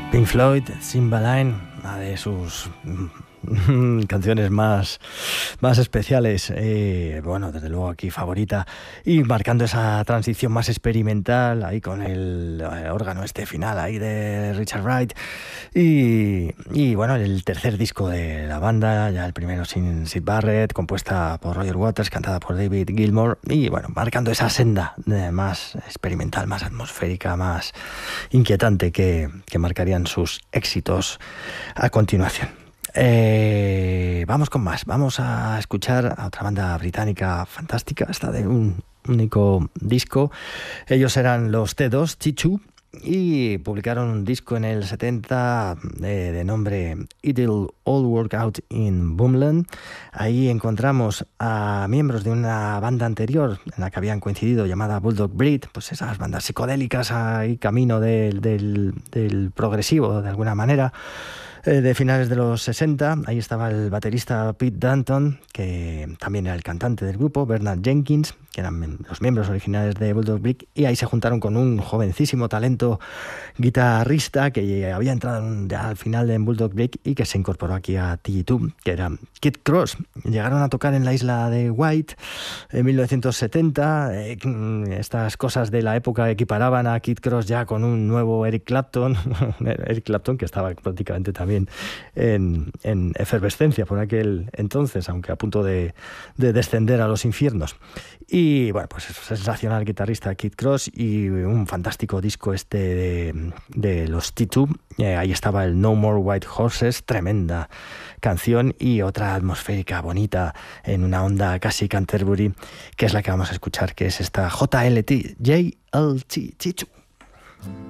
Pink Floyd, Cymbeline, una de sus canciones más especiales, bueno, desde luego aquí favorita, y marcando esa transición más experimental ahí con el órgano final ahí de Richard Wright, y bueno, el tercer disco de la banda, ya el primero sin Syd Barrett, compuesta por Roger Waters, cantada por David Gilmour, y bueno, marcando esa senda más experimental, más atmosférica, más inquietante que marcarían sus éxitos a continuación. Vamos con más. Vamos a escuchar a otra banda británica fantástica, esta de un único disco. Ellos eran los T2, T2, y publicaron un disco en el 70 de nombre It'll All Work Out in Boomland. Ahí encontramos a miembros de una banda anterior en la que habían coincidido, llamada Bulldog Breed, pues esas bandas psicodélicas ahí camino del progresivo de alguna manera, de finales de los 60. Ahí estaba el baterista Pete Danton, que también era el cantante del grupo, Bernard Jenkins, que eran los miembros originales de Bulldog Breed, y ahí se juntaron con un jovencísimo talento guitarrista que había entrado ya al final en Bulldog Breed y que se incorporó aquí a T2, que era Kid Cross. Llegaron a tocar en la isla de White en 1970. Estas cosas de la época equiparaban a Kid Cross ya con un nuevo Eric Clapton, Eric Clapton, que estaba prácticamente también en efervescencia por aquel entonces, aunque a punto de descender a los infiernos. Y bueno, pues eso, sensacional guitarrista Kid Cross, y un fantástico disco de los T2. Ahí estaba el No More White Horses, tremenda canción, y otra atmosférica bonita en una onda casi Canterbury, que es la que vamos a escuchar, que es esta JLT T2.